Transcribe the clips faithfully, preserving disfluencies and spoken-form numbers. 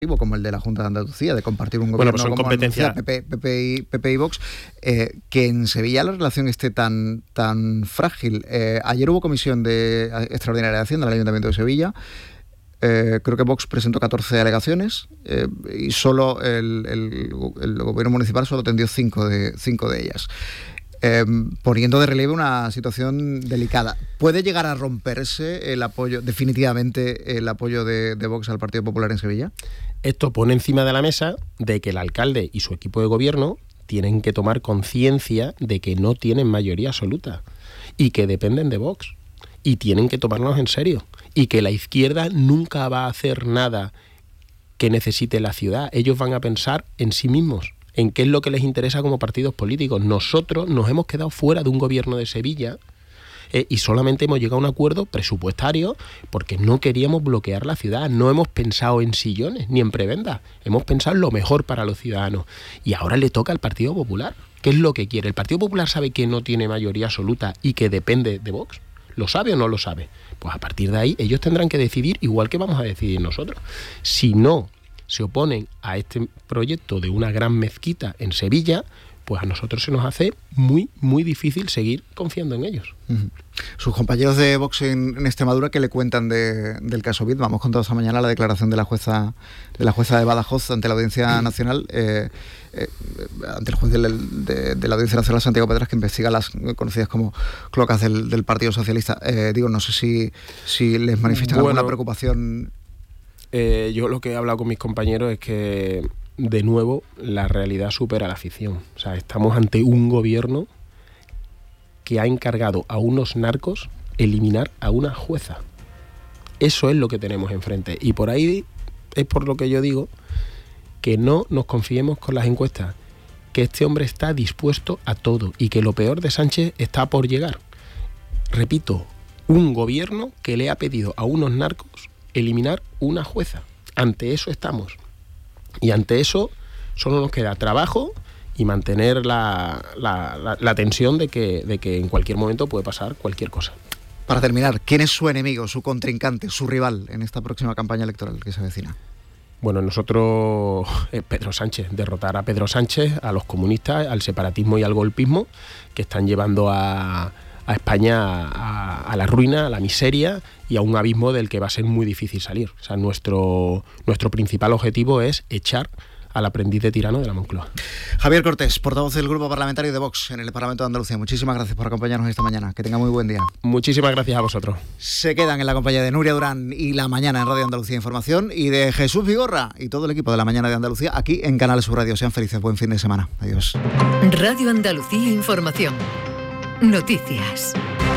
como el de la Junta de Andalucía, de compartir un gobierno bueno, pues son como competencia P P, P P, y, P P y Vox, eh, que en Sevilla la relación esté tan, tan frágil. Eh, ayer hubo comisión de extraordinaria de Hacienda en el Ayuntamiento de Sevilla. Eh, creo que Vox presentó catorce alegaciones eh, y solo el, el, el gobierno municipal solo atendió cinco de, cinco de ellas. Eh, poniendo de relieve una situación delicada. ¿Puede llegar a romperse el apoyo, definitivamente el apoyo de, de Vox al Partido Popular en Sevilla? Esto pone encima de la mesa de que el alcalde y su equipo de gobierno tienen que tomar conciencia de que no tienen mayoría absoluta y que dependen de Vox y tienen que tomarnos en serio y que la izquierda nunca va a hacer nada que necesite la ciudad. Ellos van a pensar en sí mismos, en qué es lo que les interesa como partidos políticos. Nosotros nos hemos quedado fuera de un gobierno de Sevilla eh, y solamente hemos llegado a un acuerdo presupuestario porque no queríamos bloquear la ciudad. No hemos pensado en sillones ni en prebendas. Hemos pensado en lo mejor para los ciudadanos. Y ahora le toca al Partido Popular. ¿Qué es lo que quiere? ¿El Partido Popular sabe que no tiene mayoría absoluta y que depende de Vox? ¿Lo sabe o no lo sabe? Pues a partir de ahí ellos tendrán que decidir, igual que vamos a decidir nosotros. Si no se oponen a este proyecto de una gran mezquita en Sevilla, pues a nosotros se nos hace muy, muy difícil seguir confiando en ellos. Uh-huh. Sus compañeros de Vox en, en Extremadura, ¿qué le cuentan de, del caso Viedma? Hemos contado esta mañana la declaración de la jueza de la jueza de Badajoz ante la Audiencia uh-huh. Nacional, eh, eh, ante el juez de, de, de la Audiencia Nacional, Santiago Pedras, que investiga las conocidas como cloacas del, del Partido Socialista. Eh, digo, no sé si, si les manifiestan bueno, alguna preocupación. Eh, yo lo que he hablado con mis compañeros es que, de nuevo, la realidad supera la ficción. O sea, estamos ante un gobierno que ha encargado a unos narcos eliminar a una jueza. Eso es lo que tenemos enfrente. Y por ahí es por lo que yo digo que no nos confiemos con las encuestas, que este hombre está dispuesto a todo y que lo peor de Sánchez está por llegar. Repito, un gobierno que le ha pedido a unos narcos eliminar una jueza. Ante eso estamos. Y ante eso solo nos queda trabajo y mantener la, la, la, la tensión de que, de que en cualquier momento puede pasar cualquier cosa. Para terminar, ¿quién es su enemigo, su contrincante, su rival en esta próxima campaña electoral que se avecina? Bueno, nosotros, eh, Pedro Sánchez, derrotar a Pedro Sánchez, a los comunistas, al separatismo y al golpismo que están llevando a... a España a, a la ruina, a la miseria y a un abismo del que va a ser muy difícil salir. O sea, nuestro, nuestro principal objetivo es echar al aprendiz de tirano de la Moncloa. Javier Cortés, portavoz del Grupo Parlamentario de Vox en el Parlamento de Andalucía. Muchísimas gracias por acompañarnos esta mañana. Que tenga muy buen día. Muchísimas gracias a vosotros. Se quedan en la compañía de Nuria Durán y La Mañana en Radio Andalucía Información y de Jesús Vigorra y todo el equipo de La Mañana de Andalucía aquí en Canal Sur Radio. Sean felices. Buen fin de semana. Adiós. Radio Andalucía Información. Noticias.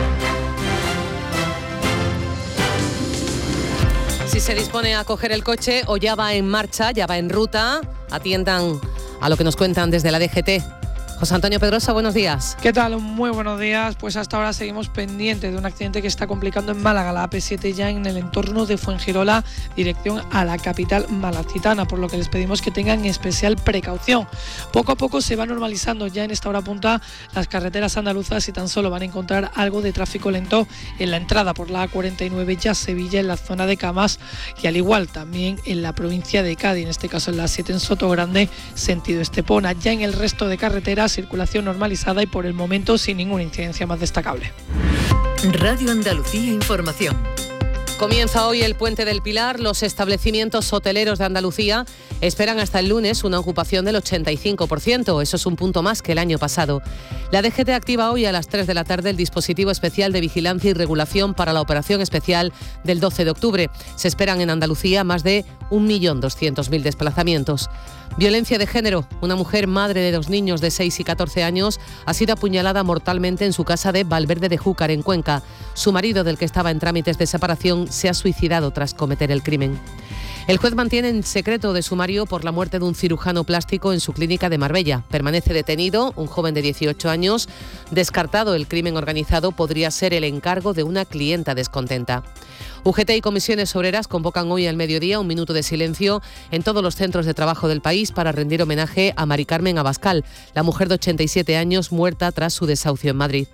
Si se dispone a coger el coche o ya va en marcha, ya va en ruta, atiendan a lo que nos cuentan desde la D G T. José Antonio Pedrosa, buenos días. ¿Qué tal? Muy buenos días. Pues hasta ahora seguimos pendientes de un accidente que está complicando en Málaga, la A P siete ya en el entorno de Fuengirola, dirección a la capital malacitana, por lo que les pedimos que tengan especial precaución. Poco a poco se va normalizando ya en esta hora punta las carreteras andaluzas y tan solo van a encontrar algo de tráfico lento en la entrada por la A cuarenta y nueve ya Sevilla, en la zona de Camas, y al igual también en la provincia de Cádiz, en este caso en la siete en Sotogrande, sentido Estepona. Ya en el resto de carreteras, circulación normalizada y por el momento sin ninguna incidencia más destacable. Radio Andalucía Información. Comienza hoy el Puente del Pilar. Los establecimientos hoteleros de Andalucía esperan hasta el lunes una ocupación del ochenta y cinco por ciento. Eso es un punto más que el año pasado. La D G T activa hoy a las tres de la tarde el dispositivo especial de vigilancia y regulación para la operación especial del doce de octubre. Se esperan en Andalucía más de un millón doscientos mil desplazamientos. Violencia de género. Una mujer, madre de dos niños de seis y catorce años, ha sido apuñalada mortalmente en su casa de Valverde de Júcar, en Cuenca. Su marido, del que estaba en trámites de separación, se ha suicidado tras cometer el crimen. El juez mantiene en secreto de sumario por la muerte de un cirujano plástico en su clínica de Marbella. Permanece detenido un joven de dieciocho años. Descartado el crimen organizado, podría ser el encargo de una clienta descontenta. U G T y comisiones obreras convocan hoy al mediodía un minuto de silencio en todos los centros de trabajo del país para rendir homenaje a Mari Carmen Abascal, la mujer de ochenta y siete años muerta tras su desahucio en Madrid.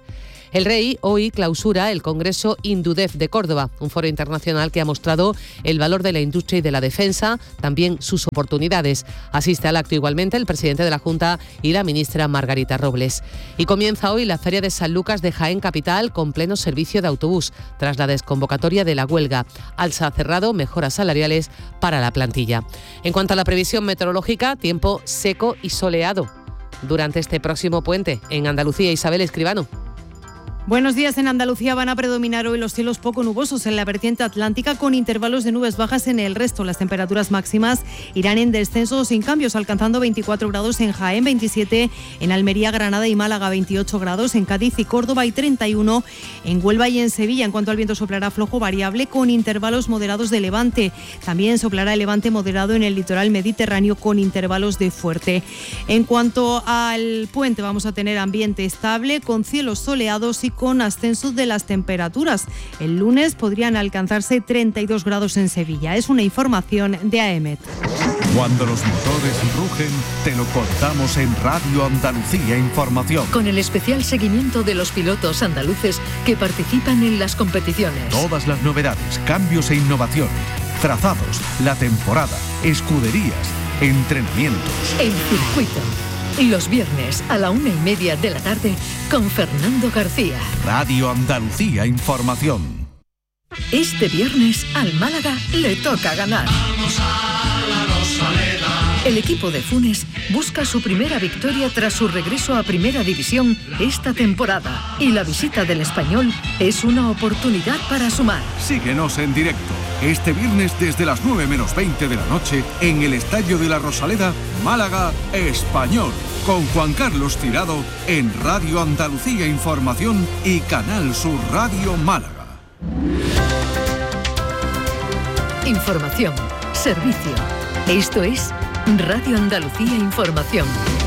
El rey hoy clausura el Congreso Indudef de Córdoba, un foro internacional que ha mostrado el valor de la industria y de la defensa, también sus oportunidades. Asiste al acto igualmente el presidente de la Junta y la ministra Margarita Robles. Y comienza hoy la Feria de San Lucas de Jaén Capital con pleno servicio de autobús, tras la desconvocatoria de la huelga. Alza cerrado, mejoras salariales para la plantilla. En cuanto a la previsión meteorológica, tiempo seco y soleado durante este próximo puente en Andalucía. Isabel Escribano. Buenos días. En Andalucía van a predominar hoy los cielos poco nubosos en la vertiente atlántica, con intervalos de nubes bajas en el resto. Las temperaturas máximas irán en descenso sin cambios, alcanzando veinticuatro grados en Jaén, veintisiete en Almería, Granada y Málaga, veintiocho grados en Cádiz y Córdoba y treinta y uno en Huelva y en Sevilla. En cuanto al viento, soplará flojo variable con intervalos moderados de levante. También soplará el levante moderado en el litoral mediterráneo con intervalos de fuerte. En cuanto al puente, vamos a tener ambiente estable con cielos soleados y con ascenso de las temperaturas. El lunes podrían alcanzarse treinta y dos grados en Sevilla. Es una información de A E M E T. Cuando los motores rugen, te lo contamos en Radio Andalucía Información. Con el especial seguimiento de los pilotos andaluces que participan en las competiciones. Todas las novedades, cambios e innovaciones, trazados, la temporada, escuderías, entrenamientos. El circuito. Los viernes a la una y media de la tarde con Fernando García. Radio Andalucía Información. Este viernes al Málaga le toca ganar. Vamos a la Rosaleda. El equipo de Funes busca su primera victoria tras su regreso a Primera División esta temporada. Y la visita del Español es una oportunidad para sumar. Síguenos en directo este viernes desde las nueve menos veinte de la noche en el Estadio de la Rosaleda, Málaga, Español, con Juan Carlos Tirado en Radio Andalucía Información y Canal Sur Radio Málaga. Información, servicio. Esto es Radio Andalucía Información.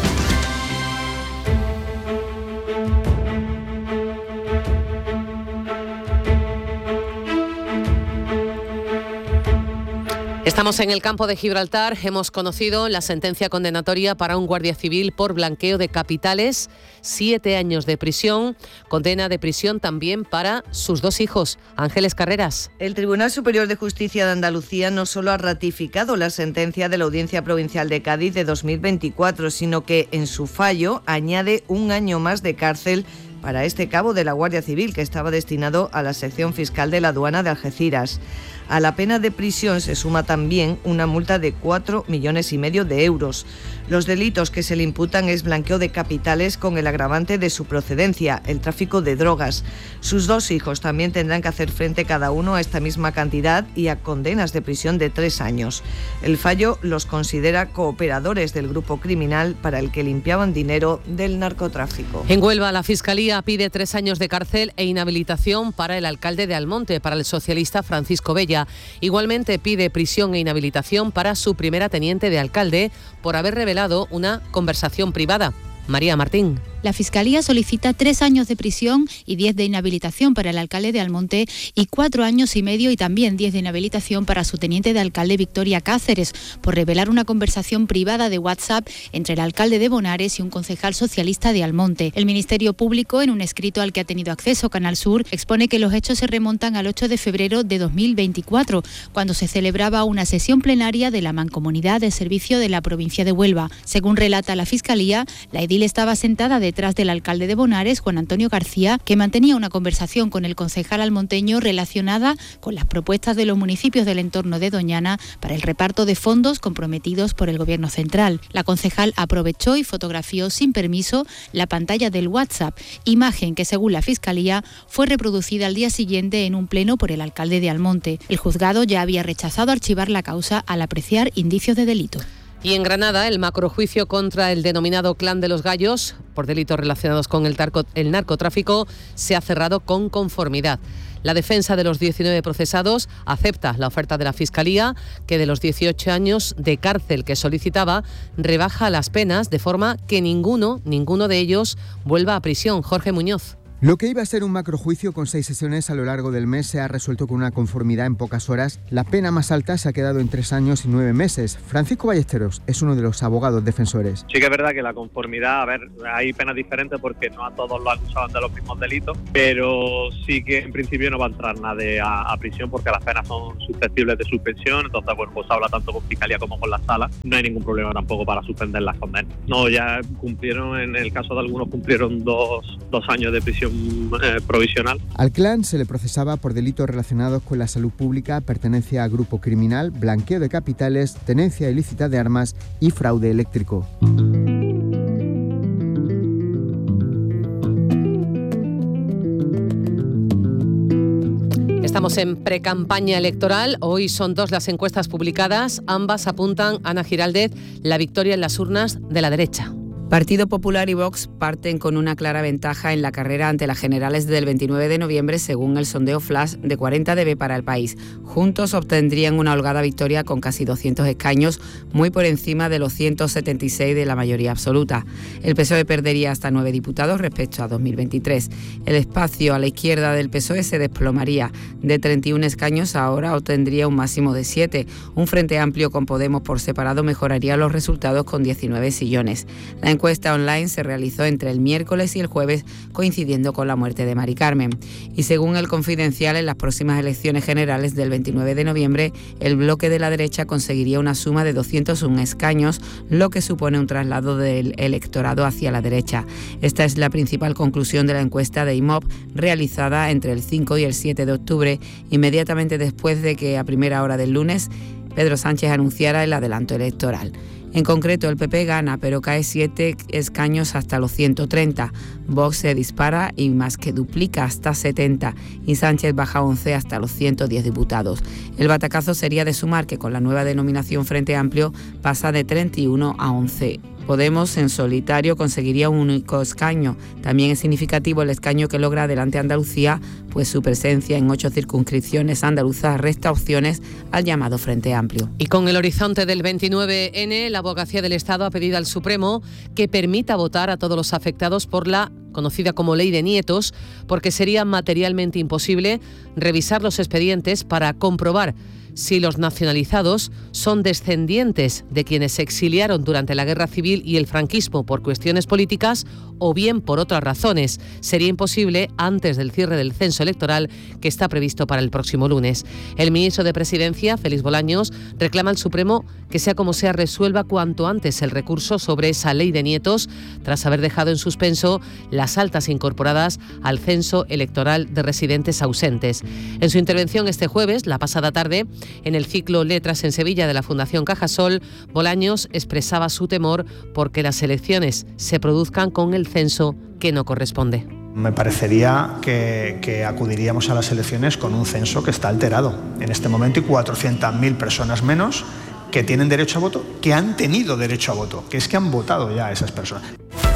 Estamos en el campo de Gibraltar. Hemos conocido la sentencia condenatoria para un guardia civil por blanqueo de capitales, siete años de prisión, condena de prisión también para sus dos hijos. Ángeles Carreras. El Tribunal Superior de Justicia de Andalucía no solo ha ratificado la sentencia de la Audiencia Provincial de Cádiz de dos mil veinticuatro, sino que en su fallo añade un año más de cárcel para este cabo de la Guardia Civil, que estaba destinado a la sección fiscal de la aduana de Algeciras. A la pena de prisión se suma también una multa de cuatro millones y medio de euros. Los delitos que se le imputan es blanqueo de capitales con el agravante de su procedencia, el tráfico de drogas. Sus dos hijos también tendrán que hacer frente cada uno a esta misma cantidad y a condenas de prisión de tres años. El fallo los considera cooperadores del grupo criminal para el que limpiaban dinero del narcotráfico. En Huelva, la Fiscalía pide tres años de cárcel e inhabilitación para el alcalde de Almonte, para el socialista Francisco Bella. Igualmente pide prisión e inhabilitación para su primera teniente de alcalde por haber revelado una conversación privada. María Martín. La Fiscalía solicita tres años de prisión y diez de inhabilitación para el alcalde de Almonte y cuatro años y medio y también diez de inhabilitación para su teniente de alcalde Victoria Cáceres por revelar una conversación privada de WhatsApp entre el alcalde de Bonares y un concejal socialista de Almonte. El Ministerio Público, en un escrito al que ha tenido acceso Canal Sur, expone que los hechos se remontan al ocho de febrero de dos mil veinticuatro, cuando se celebraba una sesión plenaria de la Mancomunidad de Servicio de la provincia de Huelva. Según relata la Fiscalía, la edil estaba sentada de detrás del alcalde de Bonares, Juan Antonio García, que mantenía una conversación con el concejal almonteño relacionada con las propuestas de los municipios del entorno de Doñana para el reparto de fondos comprometidos por el Gobierno central. La concejal aprovechó y fotografió sin permiso la pantalla del WhatsApp, imagen que, según la Fiscalía, fue reproducida al día siguiente en un pleno por el alcalde de Almonte. El juzgado ya había rechazado archivar la causa al apreciar indicios de delito. Y en Granada, el macrojuicio contra el denominado Clan de los Gallos, por delitos relacionados con el, tarco, el narcotráfico, se ha cerrado con conformidad. La defensa de los diecinueve procesados acepta la oferta de la Fiscalía, que de los dieciocho años de cárcel que solicitaba, rebaja las penas de forma que ninguno, ninguno de ellos vuelva a prisión. Jorge Muñoz. Lo que iba a ser un macrojuicio con seis sesiones a lo largo del mes se ha resuelto con una conformidad en pocas horas. La pena más alta se ha quedado en tres años y nueve meses. Francisco Ballesteros es uno de los abogados defensores. Sí que es verdad que la conformidad, a ver, hay penas diferentes porque no a todos los acusados de los mismos delitos, pero sí que en principio no va a entrar nadie a, a prisión porque las penas son susceptibles de suspensión, entonces bueno, pues habla tanto con Fiscalía como con la Sala, no hay ningún problema tampoco para suspender las condenas. No, ya cumplieron, en el caso de algunos cumplieron dos, dos años de prisión eh, provisional. Al clan se le procesaba por delitos relacionados con la salud pública, pertenencia a grupo criminal, blanqueo de capitales, tenencia ilícita de armas y fraude eléctrico. Estamos en precampaña electoral. Hoy son dos las encuestas publicadas. Ambas apuntan, Ana Giraldez, la victoria en las urnas de la derecha. Partido Popular y Vox parten con una clara ventaja en la carrera ante las generales del veintinueve de noviembre, según el sondeo Flash de cuarenta D B para El País. Juntos obtendrían una holgada victoria con casi doscientos escaños, muy por encima de los ciento setenta y seis de la mayoría absoluta. El P S O E perdería hasta nueve diputados respecto a dos mil veintitrés. El espacio a la izquierda del P S O E se desplomaría. De treinta y uno escaños ahora obtendría un máximo de siete. Un frente amplio con Podemos por separado mejoraría los resultados con diecinueve sillones. La La encuesta online se realizó entre el miércoles y el jueves, coincidiendo con la muerte de Mari Carmen. Y según El Confidencial, en las próximas elecciones generales del veintinueve de noviembre, el bloque de la derecha conseguiría una suma de doscientos uno escaños, lo que supone un traslado del electorado hacia la derecha. Esta es la principal conclusión de la encuesta de I M O P, realizada entre el cinco y el siete de octubre, inmediatamente después de que a primera hora del lunes Pedro Sánchez anunciara el adelanto electoral. En concreto, el P P gana, pero cae siete escaños hasta los ciento treinta. Vox se dispara y más que duplica hasta setenta. Y Sánchez baja once hasta los ciento diez diputados. El batacazo sería de sumar que con la nueva denominación Frente Amplio pasa de treinta y uno a once. Podemos en solitario conseguiría un único escaño. También es significativo el escaño que logra Adelante Andalucía, pues su presencia en ocho circunscripciones andaluzas resta opciones al llamado Frente Amplio. Y con el horizonte del veintinueve ene, la Abogacía del Estado ha pedido al Supremo que permita votar a todos los afectados por la conocida como Ley de Nietos, porque sería materialmente imposible revisar los expedientes para comprobar si los nacionalizados son descendientes de quienes se exiliaron durante la Guerra Civil y el franquismo por cuestiones políticas o bien por otras razones. Sería imposible antes del cierre del censo electoral que está previsto para el próximo lunes. El ministro de Presidencia, Félix Bolaños, reclama al Supremo que sea como sea resuelva cuanto antes el recurso sobre esa Ley de Nietos, tras haber dejado en suspenso las altas incorporadas al censo electoral de residentes ausentes. En su intervención este jueves, la pasada tarde, en el ciclo Letras en Sevilla de la Fundación Cajasol, Bolaños expresaba su temor porque las elecciones se produzcan con el censo que no corresponde. Me parecería que, que acudiríamos a las elecciones con un censo que está alterado. En este momento hay cuatrocientas mil personas menos que tienen derecho a voto, que han tenido derecho a voto, que es que han votado ya esas personas.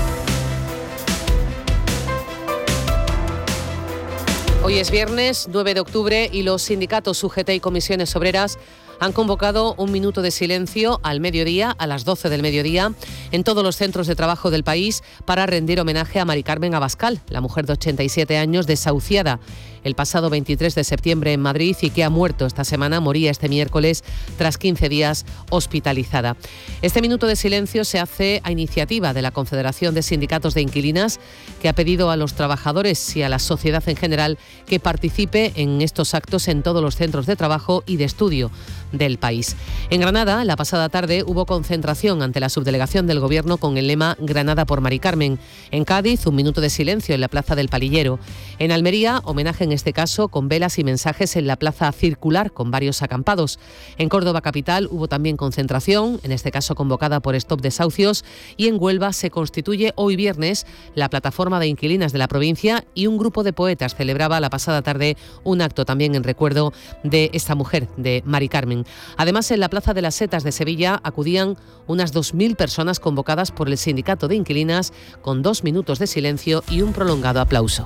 Hoy es viernes nueve de octubre y los sindicatos U G T y comisiones obreras han convocado un minuto de silencio al mediodía, a las doce del mediodía, en todos los centros de trabajo del país para rendir homenaje a Mari Carmen Abascal, la mujer de ochenta y siete años desahuciada el pasado veintitrés de septiembre en Madrid y que ha muerto esta semana, moría este miércoles tras quince días hospitalizada. Este minuto de silencio se hace a iniciativa de la Confederación de Sindicatos de Inquilinas, que ha pedido a los trabajadores y a la sociedad en general que participe en estos actos en todos los centros de trabajo y de estudio del país. En Granada, la pasada tarde, hubo concentración ante la subdelegación del Gobierno con el lema Granada por Mari Carmen. En Cádiz, un minuto de silencio en la Plaza del Palillero. En Almería, homenaje en este caso con velas y mensajes en la Plaza Circular con varios acampados. En Córdoba capital hubo también concentración, en este caso convocada por Stop Desahucios, y en Huelva se constituye hoy viernes la plataforma de inquilinas de la provincia y un grupo de poetas celebraba la pasada tarde un acto también en recuerdo de esta mujer, de Mari Carmen. Además, en la Plaza de las Setas de Sevilla acudían unas dos mil personas convocadas por el Sindicato de Inquilinas con dos minutos de silencio y un prolongado aplauso.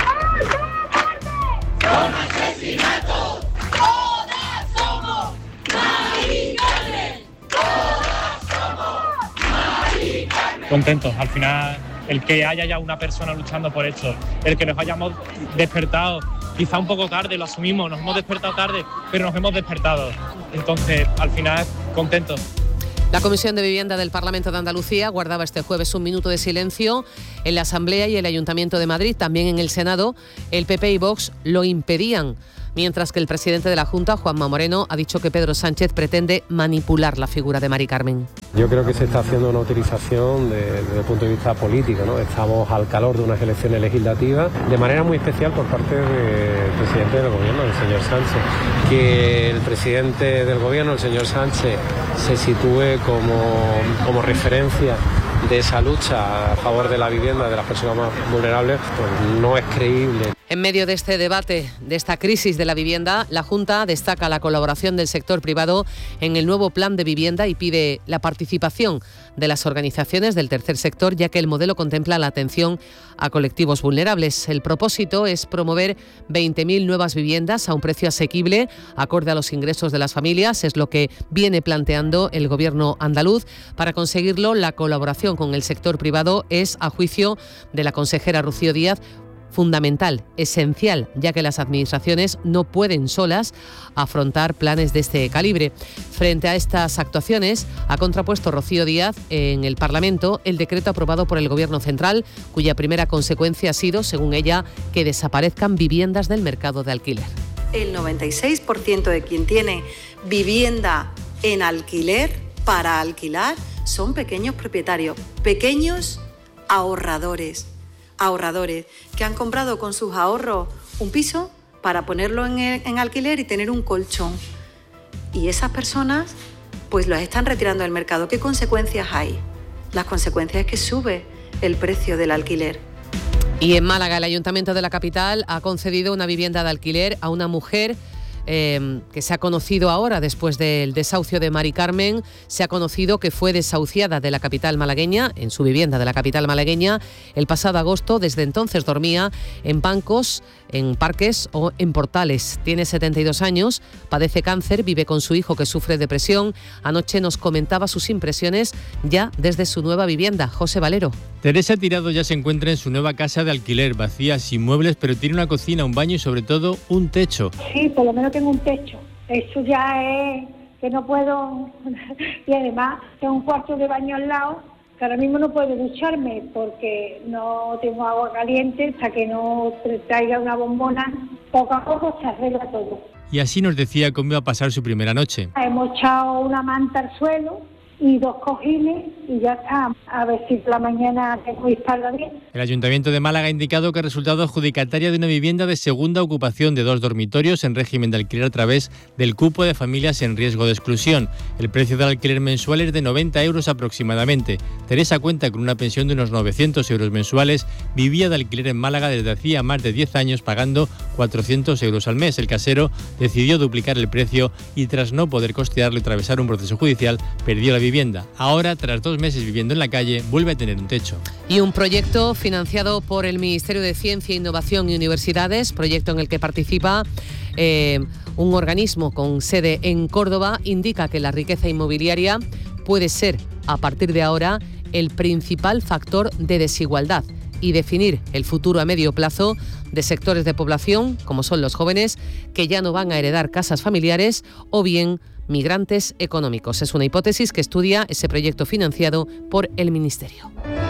¡Son asesinatos! ¡Todas somos Mari Carmen! ¡Todas somos Mari Carmen! Contentos, al final el que haya ya una persona luchando por esto, el que nos hayamos despertado, quizá un poco tarde, lo asumimos, nos hemos despertado tarde, pero nos hemos despertado. Entonces, al final, contentos. La Comisión de Vivienda del Parlamento de Andalucía guardaba este jueves un minuto de silencio en la Asamblea y el Ayuntamiento de Madrid. También en el Senado, el P P y Vox lo impedían, mientras que el presidente de la Junta, Juanma Moreno, ha dicho que Pedro Sánchez pretende manipular la figura de Mari Carmen. Yo creo que se está haciendo una utilización de, desde el punto de vista político, ¿no? Estamos al calor de unas elecciones legislativas, de manera muy especial por parte del presidente del gobierno, el señor Sánchez. Que el presidente del gobierno, el señor Sánchez, se sitúe como, como referencia de esa lucha a favor de la vivienda de las personas más vulnerables, pues no es creíble. En medio de este debate, de esta crisis de la vivienda, la Junta destaca la colaboración del sector privado en el nuevo plan de vivienda y pide la participación de las organizaciones del tercer sector, ya que el modelo contempla la atención a colectivos vulnerables. El propósito es promover veinte mil nuevas viviendas a un precio asequible, acorde a los ingresos de las familias. Es lo que viene planteando el Gobierno andaluz. Para conseguirlo, la colaboración con el sector privado es, a juicio de la consejera Rocío Díaz, fundamental, esencial, ya que las administraciones no pueden solas afrontar planes de este calibre. Frente a estas actuaciones, ha contrapuesto Rocío Díaz en el Parlamento el decreto aprobado por el Gobierno central, cuya primera consecuencia ha sido, según ella, que desaparezcan viviendas del mercado de alquiler. El noventa y seis por ciento de quien tiene vivienda en alquiler para alquilar son pequeños propietarios, pequeños ahorradores. ahorradores que han comprado con sus ahorros un piso para ponerlo en, el, en alquiler y tener un colchón. Y esas personas pues las están retirando del mercado. ¿Qué consecuencias hay? Las consecuencias es que sube el precio del alquiler. Y en Málaga, el Ayuntamiento de la capital ha concedido una vivienda de alquiler a una mujer Eh, que se ha conocido ahora, después del desahucio de Mari Carmen, se ha conocido que fue desahuciada de la capital malagueña, en su vivienda de la capital malagueña, el pasado agosto. Desde entonces dormía en bancos, en parques o en portales. Tiene setenta y dos años, padece cáncer, vive con su hijo que sufre depresión. Anoche nos comentaba sus impresiones ya desde su nueva vivienda. José Valero. Teresa Tirado ya se encuentra en su nueva casa de alquiler, vacía, sin muebles, pero tiene una cocina, un baño y sobre todo un techo. Sí, por lo menos tengo un techo. Eso ya es que no puedo. Y además tengo un cuarto de baño al lado, que ahora mismo no puedo ducharme porque no tengo agua caliente. Hasta que no traiga una bombona, poco a poco se arregla todo. Y así nos decía cómo iba a pasar su primera noche. Hemos echado una manta al suelo y dos cojines y ya está. A ver si por la mañana tengo que estarla bien. El Ayuntamiento de Málaga ha indicado que ha resultado adjudicataria de una vivienda de segunda ocupación de dos dormitorios en régimen de alquiler a través del cupo de familias en riesgo de exclusión. El precio del alquiler mensual es de noventa euros aproximadamente. Teresa cuenta con una pensión de unos novecientos euros mensuales. Vivía de alquiler en Málaga desde hacía más de diez años, pagando cuatrocientos euros al mes. El casero decidió duplicar el precio y, tras no poder costearlo y atravesar un proceso judicial, perdió la vivienda. Vivienda. Ahora, tras dos meses viviendo en la calle, vuelve a tener un techo. Y un proyecto financiado por el Ministerio de Ciencia, Innovación y Universidades, proyecto en el que participa eh, un organismo con sede en Córdoba, indica que la riqueza inmobiliaria puede ser, a partir de ahora, el principal factor de desigualdad y definir el futuro a medio plazo de sectores de población, como son los jóvenes, que ya no van a heredar casas familiares, o bien migrantes económicos. Es una hipótesis que estudia ese proyecto financiado por el Ministerio.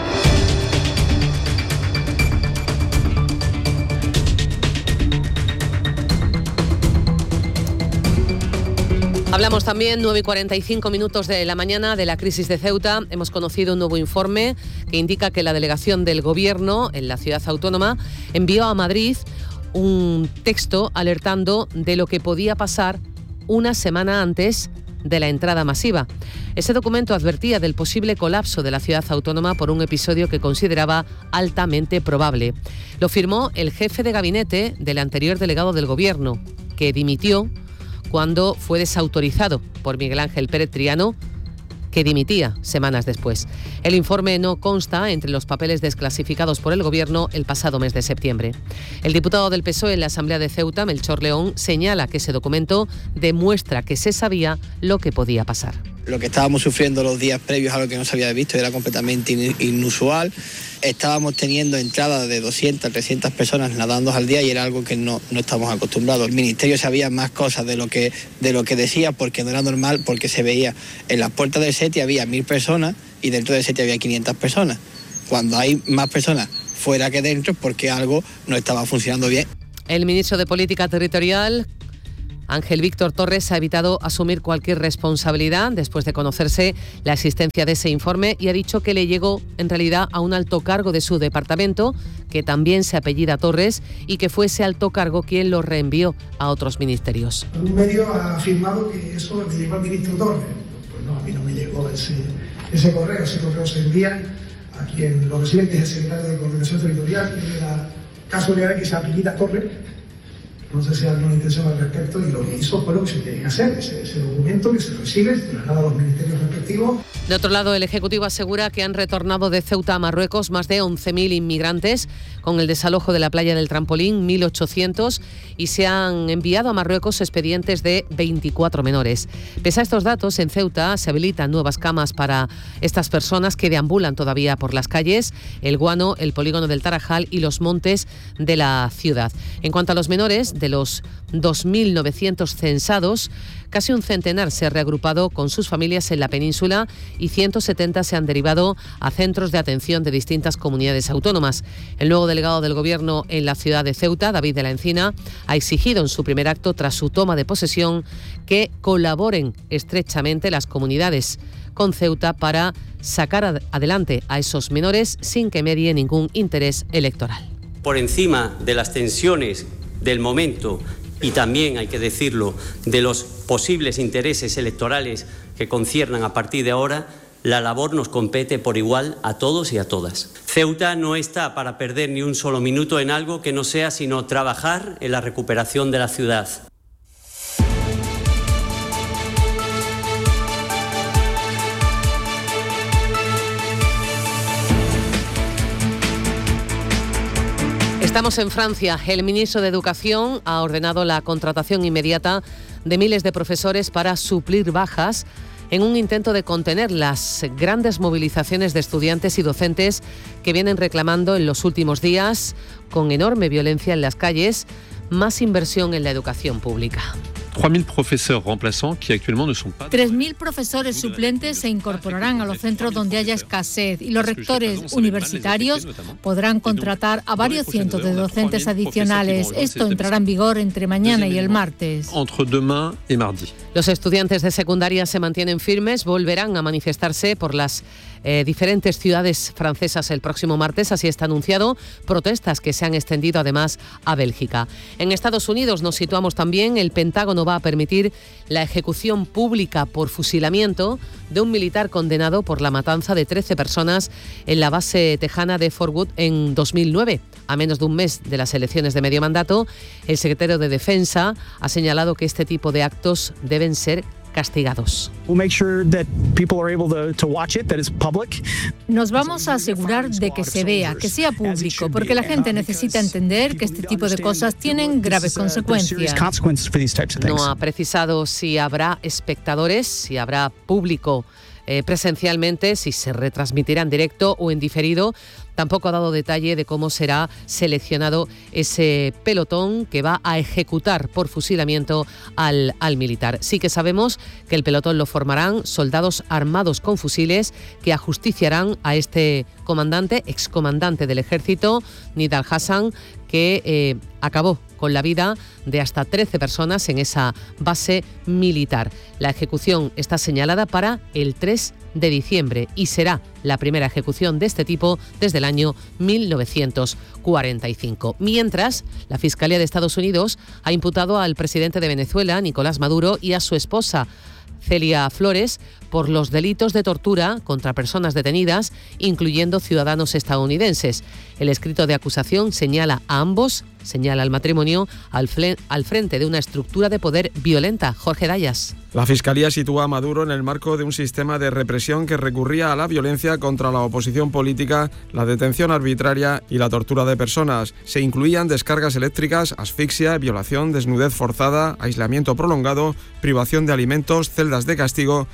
Hablamos también, nueve y cuarenta y cinco minutos de la mañana, de la crisis de Ceuta. Hemos conocido un nuevo informe que indica que la delegación del Gobierno en la ciudad autónoma envió a Madrid un texto alertando de lo que podía pasar una semana antes de la entrada masiva. Ese documento advertía del posible colapso de la ciudad autónoma por un episodio que consideraba altamente probable. Lo firmó el jefe de gabinete del anterior delegado del Gobierno, que dimitió cuando fue desautorizado por Miguel Ángel Pérez Triano, que dimitía semanas después. El informe no consta entre los papeles desclasificados por el Gobierno el pasado mes de septiembre. El diputado del P S O E en la Asamblea de Ceuta, Melchor León, señala que ese documento demuestra que se sabía lo que podía pasar. Lo que estábamos sufriendo los días previos a lo que no se había visto era completamente in- inusual. Estábamos teniendo entradas de doscientas, trescientas personas nadando al día y era algo que no, no estamos acostumbrados. El Ministerio sabía más cosas de lo que, de lo que decía porque no era normal, porque se veía en las puertas del SETI había mil personas y dentro del SETI había quinientas personas. Cuando hay más personas fuera que dentro es porque algo no estaba funcionando bien. El ministro de Política Territorial, Ángel Víctor Torres, ha evitado asumir cualquier responsabilidad después de conocerse la existencia de ese informe y ha dicho que le llegó en realidad a un alto cargo de su departamento, que también se apellida Torres, y que fue ese alto cargo quien lo reenvió a otros ministerios. Un medio ha afirmado que eso le llegó al ministro Torres. Pues no, a mí no me llegó ese, ese correo. Ese correo se envía a quien lo recibe, que es el secretario de Coordinación Territorial, que es la casualidad de que se apellida Torres. No sé si hay alguna intención al respecto, y lo que hizo fue lo que se tiene que hacer, ese, ese documento que se recibe, se traslada a los ministerios respectivos. De otro lado, el Ejecutivo asegura que han retornado de Ceuta a Marruecos más de once mil inmigrantes con el desalojo de la playa del Trampolín, mil ochocientos, y se han enviado a Marruecos expedientes de veinticuatro menores. Pese a estos datos, en Ceuta se habilitan nuevas camas para estas personas que deambulan todavía por las calles, el Guano, el polígono del Tarajal y los montes de la ciudad. En cuanto a los menores, de los dos mil novecientos censados, casi un centenar se ha reagrupado con sus familias en la península y ciento setenta se han derivado a centros de atención de distintas comunidades autónomas. El nuevo delegado del Gobierno en la ciudad de Ceuta, David de la Encina, ha exigido en su primer acto tras su toma de posesión que colaboren estrechamente las comunidades con Ceuta para sacar adelante a esos menores sin que medie ningún interés electoral. Por encima de las tensiones del momento y también, hay que decirlo, de los posibles intereses electorales que conciernan a partir de ahora, la labor nos compete por igual a todos y a todas. Ceuta no está para perder ni un solo minuto en algo que no sea sino trabajar en la recuperación de la ciudad. Estamos en Francia. El ministro de Educación ha ordenado la contratación inmediata de miles de profesores para suplir bajas en un intento de contener las grandes movilizaciones de estudiantes y docentes que vienen reclamando en los últimos días, con enorme violencia en las calles, más inversión en la educación pública. tres mil profesores suplentes se incorporarán a los centros donde haya escasez y los rectores universitarios podrán contratar a varios cientos de docentes adicionales. Esto entrará en vigor entre mañana y el martes. Los estudiantes de secundaria se mantienen firmes, volverán a manifestarse por las eh, diferentes ciudades francesas el próximo martes, así está anunciado, protestas que se han extendido además a Bélgica. En Estados Unidos nos situamos también, el Pentágono va a permitir la ejecución pública por fusilamiento de un militar condenado por la matanza de trece personas en la base tejana de Fort Wood en dos mil nueve. A menos de un mes de las elecciones de medio mandato, el secretario de Defensa ha señalado que este tipo de actos deben ser castigados. Nos vamos a asegurar de que se vea, que sea público, porque la gente necesita entender que este tipo de cosas tienen graves consecuencias. No ha precisado si habrá espectadores, si habrá público eh, presencialmente, si se retransmitirá en directo o en diferido. Tampoco ha dado detalle de cómo será seleccionado ese pelotón que va a ejecutar por fusilamiento al, al militar. Sí que sabemos que el pelotón lo formarán soldados armados con fusiles que ajusticiarán a este comandante, excomandante del ejército, Nidal Hassan, que eh, acabó con la vida de hasta trece personas en esa base militar. La ejecución está señalada para el tres de diciembre y será la primera ejecución de este tipo desde el año mil novecientos cuarenta y cinco. Mientras, la Fiscalía de Estados Unidos ha imputado al presidente de Venezuela, Nicolás Maduro, y a su esposa, Celia Flores, por los delitos de tortura contra personas detenidas, incluyendo ciudadanos estadounidenses. El escrito de acusación señala a ambos, señala al matrimonio, al, fle- al frente de una estructura de poder violenta. Jorge Dayas. La Fiscalía sitúa a Maduro en el marco de un sistema de represión que recurría a la violencia contra la oposición política, la detención arbitraria y la tortura de personas. Se incluían descargas eléctricas, asfixia, violación, desnudez forzada, aislamiento prolongado, privación de alimentos, celdas de castigo y amenazas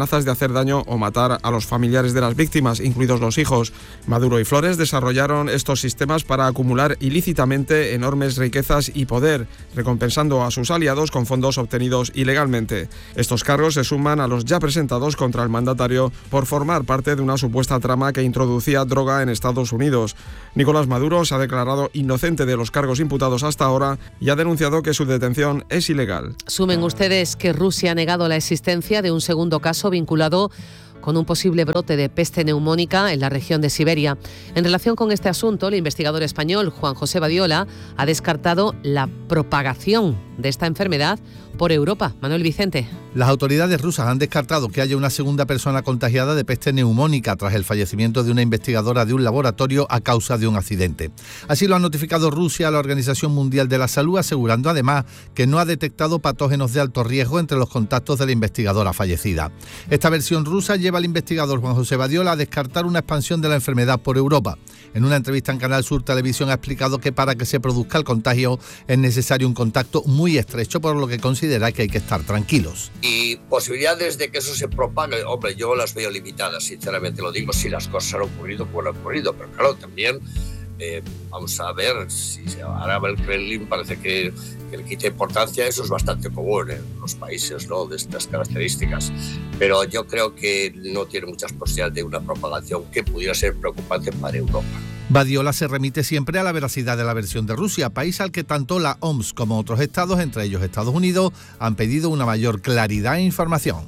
amenazas de hacer daño o matar a los familiares de las víctimas, incluidos los hijos. Maduro y Flores desarrollaron estos sistemas para acumular ilícitamente enormes riquezas y poder, recompensando a sus aliados con fondos obtenidos ilegalmente. Estos cargos se suman a los ya presentados contra el mandatario por formar parte de una supuesta trama que introducía droga en Estados Unidos. Nicolás Maduro se ha declarado inocente de los cargos imputados hasta ahora y ha denunciado que su detención es ilegal. Sumen ustedes que Rusia ha negado la existencia de un segundo caso vinculado con un posible brote de peste neumónica en la región de Siberia. En relación con este asunto, el investigador español Juan José Badiola ha descartado la propagación de esta enfermedad por Europa. Manuel Vicente. Las autoridades rusas han descartado que haya una segunda persona contagiada de peste neumónica tras el fallecimiento de una investigadora de un laboratorio a causa de un accidente. Así lo ha notificado Rusia a la Organización Mundial de la Salud, asegurando además que no ha detectado patógenos de alto riesgo entre los contactos de la investigadora fallecida. Esta versión rusa lleva al investigador Juan José Badiola a descartar una expansión de la enfermedad por Europa. En una entrevista en Canal Sur Televisión ha explicado que para que se produzca el contagio es necesario un contacto muy estrecho, por lo que considera que hay que estar tranquilos. Y posibilidades de que eso se propague, hombre, yo las veo limitadas, sinceramente lo digo, si las cosas han ocurrido, pues han ocurrido, pero claro, también eh, vamos a ver, si ahora el Kremlin parece que, que le quita importancia, eso es bastante común en los países, ¿no?, de estas características, pero yo creo que no tiene muchas posibilidades de una propagación que pudiera ser preocupante para Europa. Badiola se remite siempre a la veracidad de la versión de Rusia, país al que tanto la O M S como otros estados, entre ellos Estados Unidos, han pedido una mayor claridad e información.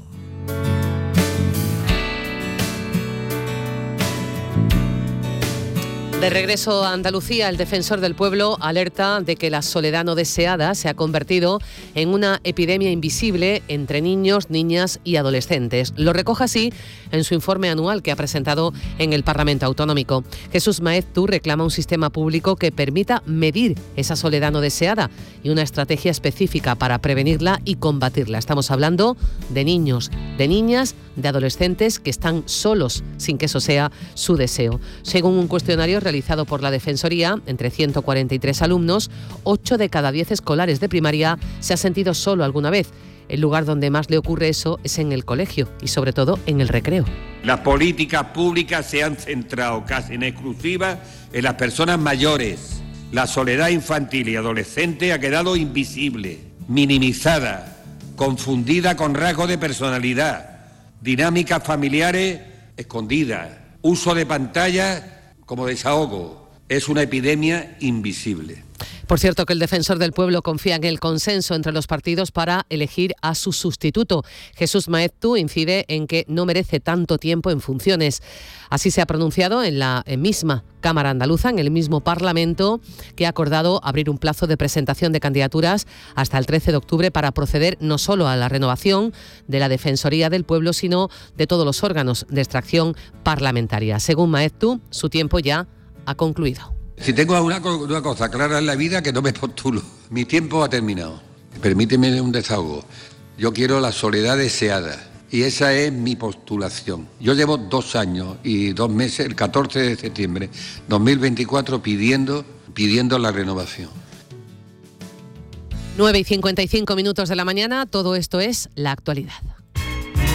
De regreso a Andalucía, el defensor del pueblo alerta de que la soledad no deseada se ha convertido en una epidemia invisible entre niños, niñas y adolescentes. Lo recoge así en su informe anual que ha presentado en el Parlamento Autonómico. Jesús Maeztu reclama un sistema público que permita medir esa soledad no deseada y una estrategia específica para prevenirla y combatirla. Estamos hablando de niños, de niñas, de adolescentes que están solos sin que eso sea su deseo. Según un cuestionario realizado por la Defensoría, entre ciento cuarenta y tres alumnos, ocho de cada diez escolares de primaria se ha sentido solo alguna vez. El lugar donde más le ocurre eso es en el colegio y sobre todo en el recreo. Las políticas públicas se han centrado casi en exclusiva en las personas mayores. La soledad infantil y adolescente ha quedado invisible, minimizada, confundida con rasgos de personalidad, dinámicas familiares escondidas, uso de pantallas como desahogo. Es una epidemia invisible. Por cierto, que el defensor del pueblo confía en el consenso entre los partidos para elegir a su sustituto. Jesús Maeztu incide en que no merece tanto tiempo en funciones. Así se ha pronunciado en la misma Cámara Andaluza, en el mismo Parlamento, que ha acordado abrir un plazo de presentación de candidaturas hasta el trece de octubre para proceder no solo a la renovación de la Defensoría del Pueblo, sino de todos los órganos de extracción parlamentaria. Según Maeztu, su tiempo ya ha concluido. Si tengo una, una cosa clara en la vida, que no me postulo. Mi tiempo ha terminado. Permíteme un desahogo. Yo quiero la soledad deseada y esa es mi postulación. Yo llevo dos años y dos meses, el catorce de septiembre de dos mil veinticuatro, pidiendo, pidiendo la renovación. nueve y cincuenta y cinco minutos de la mañana, todo esto es la actualidad.